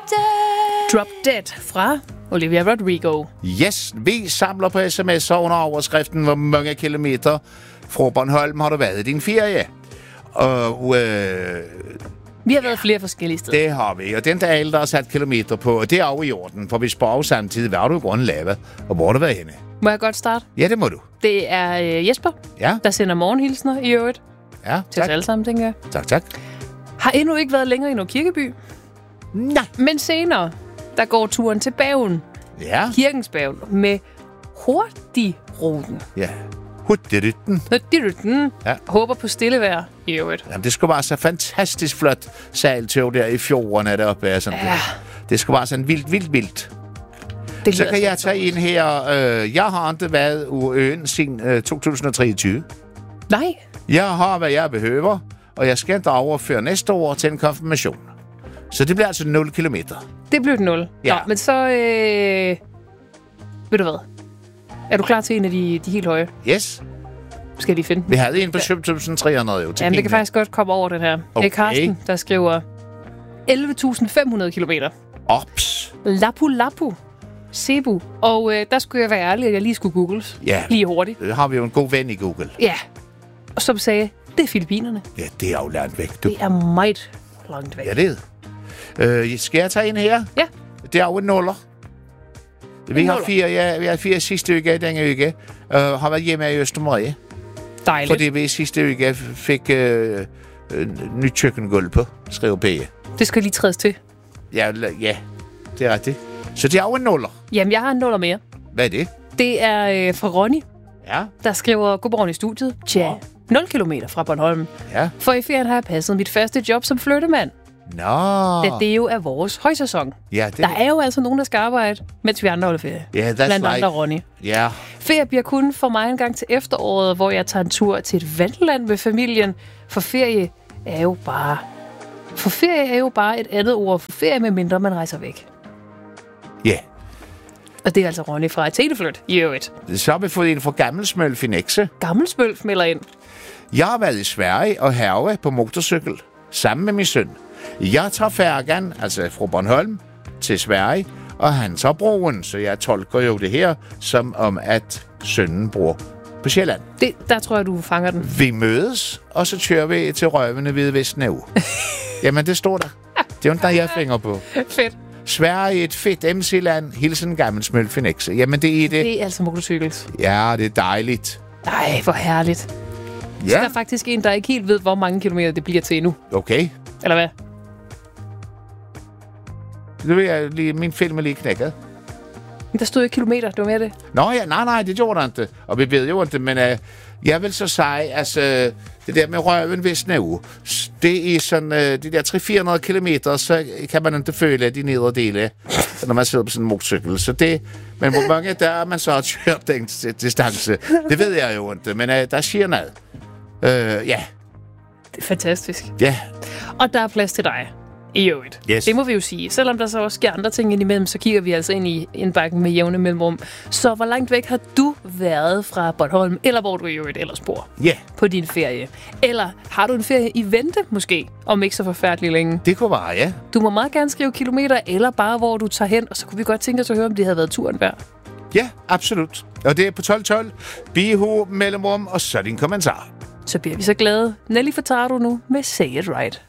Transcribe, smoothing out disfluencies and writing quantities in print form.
Drop Dead fra Olivia Rodrigo. Yes, vi samler på sms'er under overskriften, hvor mange kilometer fra Bornholm har du været i din ferie? Og Vi har været flere forskellige steder. det har vi, og den der alle, der har sat kilometer på, og det er jo i orden, for vi spørger jo samtidig, hvad har du i grunden lavet, og hvor har du været henne? Må jeg godt starte? Ja, det må du. Det er Jesper, Ja, der sender morgenhilsner i øvrigt. ja, Til os tak. alle sammen, tænker jeg. Tak. Har endnu ikke været længere i noget kirkeby. Nej. Men senere, der går turen til Bergen. Ja, Kirkens Bergen med Hurtigruten. ja. Hurtigrytten. Ja. Håber på stille vejr i øvrigt. Jamen, det skulle bare så fantastisk flot sejltog der i fjorden deroppe. Og sådan Ja. der. Det skulle bare sådan vildt. Det Så lyder kan jeg tage ind her. Jeg har ikke været ude øen siden 2023. Nej. Jeg har, hvad jeg behøver, og jeg skal ikke overføre næste år til en konfirmation. Så det bliver altså 0 kilometer. Det blev et 0. Ja. Nå, men så... ved du hvad? Er du klar til en af de helt høje? Yes. Skal de finde? Vi havde en på 7.300 jo til Jamen, det kan penge. faktisk godt komme over den her. Det Okay. er Karsten, der skriver 11.500 kilometer. Ops. Lapu. Cebu. Og der skulle jeg være ærlig, at jeg lige skulle googles. Ja. Lige hurtigt. Det har vi jo en god ven i Google. Ja. Og som sagde, det er Filippinerne. Ja, det er jo langt væk, du. Det er meget langt væk. Ja, det er. Skal jeg tage en her? Ja. Det er jo en nuller. Vi har nuller. vi har 4 sidste uge i denne uge. Har været hjemme i Østermarie. Dejligt. Fordi vi sidste uge fik nyt køkkengulv på, skriver Pia. Det skal lige trædes til. Ja, det er rigtigt. Så det er jo en nuller. Jamen, jeg har en nuller mere. Hvad er det? Det er fra Ronny, Ja, der skriver, godmorgen i studiet. Tja, 0 kilometer fra Bornholm. ja. For i ferien har jeg passet mit første job som flyttemand. Nå. Da det jo er vores højsæson. Ja, det Der er jo altså nogen, der skal arbejde, mens vi andre holder ferie. Ja, that's Blandt right. andre Ronny. Ja. Ferie bliver kun for mig en gang til efteråret, hvor jeg tager en tur til et vandland med familien. For ferie er jo bare et andet ord for ferie, medmindre man rejser væk. Ja. Og det er altså Ronny fra Teleflyt i øvrigt. Så har vi fået en fra Gammelsmølf i Nexø. Gammelsmølf melder ind. Jeg har været i Sverige og herve på motorcykel sammen med min søn. Jeg tager færgen, altså fra Bornholm, til Sverige, og han tager broen, så jeg tolker jo det her som om, at sønnen bor på Sjælland. Der tror jeg, du fanger den. Vi mødes, og så kører vi til Røvende ved Vestnæv. Jamen, det står der. Det er jo der, jeg fænger på. Fedt. Sverige er et fedt MC-land. Hilsen Gammelsmølf i Nexø. Jamen, det er det. Det er altså motorcykels. Ja, det er dejligt. Nej, hvor herligt. Så der Ja, er faktisk en, der ikke helt ved, hvor mange kilometer det bliver til endnu. okay. Eller hvad? Nu vil jeg lige, min film er lige knækket. Men der stod ikke kilometer, det var mere det. Nå ja, nej, det gjorde han ikke. Og vi ved jo ikke, men jeg vil så sige, altså, det der med Røven Vestnæv, det er sådan, de der 300-400 kilometer, så kan man ikke føle de nedre dele, når man sidder på sådan en motorcykel. Så det, men hvor mange der er man så har kørt den distance, det ved jeg jo ikke, men der sker noget. Ja, Det er fantastisk. ja, Og der er plads til dig. I øvrigt. Yes. Det må vi jo sige. Selvom der så også sker andre ting indimellem, så kigger vi altså ind i indbakken med jævne mellemrum. Så hvor langt væk har du været fra Bornholm, eller hvor du i øvrigt ellers bor ja, på din ferie? Eller har du en ferie i vente måske, om ikke så forfærdeligt længe? det kunne være, ja. Du må meget gerne skrive kilometer, eller bare hvor du tager hen, og så kunne vi godt tænke os at høre, om det havde været turen værd. Ja, absolut. Og det er på 1212, biho, mellemrum, og så din kommentar. Så bliver vi så glade. Nelly Furtado nu med Say It Right.